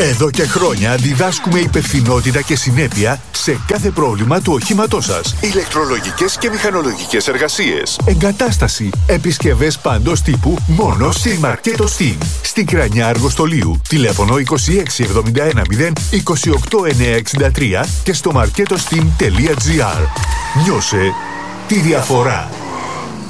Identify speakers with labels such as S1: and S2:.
S1: Εδώ και χρόνια διδάσκουμε υπευθυνότητα και συνέπεια σε κάθε πρόβλημα του οχήματός σας. Ηλεκτρολογικές και μηχανολογικές εργασίες, εγκατάσταση, επισκευές παντός τύπου μόνο στη Μαρκέτο Steam. Στην Κρανιά Αργοστολίου, τηλέφωνο 26710 28963 και στο marketosteam.gr. Νιώσε τη διαφορά.